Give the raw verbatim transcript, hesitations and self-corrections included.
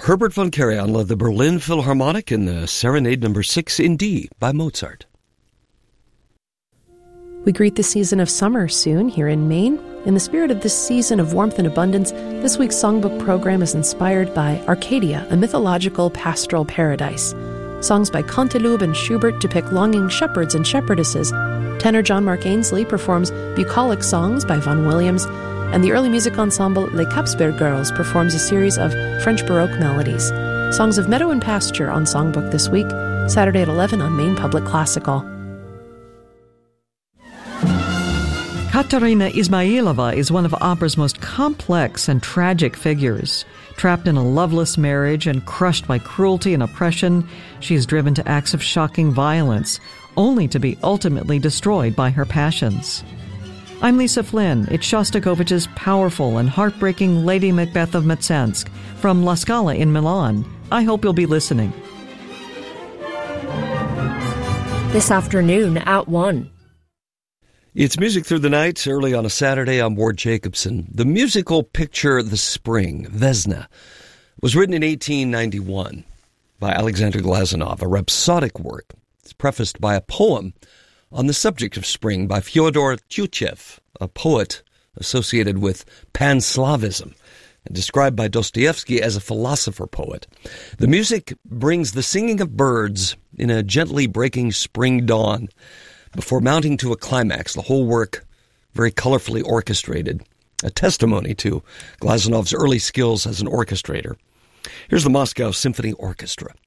Herbert von Karajan led the Berlin Philharmonic in the Serenade Number six in D by Mozart. We greet the season of summer soon here in Maine. In the spirit of this season of warmth and abundance, this week's songbook program is inspired by Arcadia, a mythological pastoral paradise. Songs by Canteloube and Schubert depict longing shepherds and shepherdesses. Tenor John Mark Ainsley performs bucolic songs by Vaughan Williams, and the early music ensemble Les Capsberg Girls performs a series of French Baroque melodies. Songs of Meadow and Pasture on Songbook this week, Saturday at eleven on Maine Public Classical. Katerina Ismailova is one of opera's most complex and tragic figures. Trapped in a loveless marriage and crushed by cruelty and oppression, she is driven to acts of shocking violence, only to be ultimately destroyed by her passions. I'm Lisa Flynn. It's Shostakovich's powerful and heartbreaking Lady Macbeth of Mtsansk from La Scala in Milan. I hope you'll be listening. This afternoon at one. It's Music Through the Night, early on a Saturday. I'm Ward Jacobson. The musical picture The Spring, Vesna, was written in eighteen ninety-one by Alexander Glazunov, a rhapsodic work. It's prefaced by a poem on the subject of spring by Fyodor Tyutchev, a poet associated with Pan-Slavism, and described by Dostoevsky as a philosopher poet. The music brings the singing of birds in a gently breaking spring dawn before mounting to a climax, the whole work very colorfully orchestrated, a testimony to Glazunov's early skills as an orchestrator. Here's the Moscow Symphony Orchestra.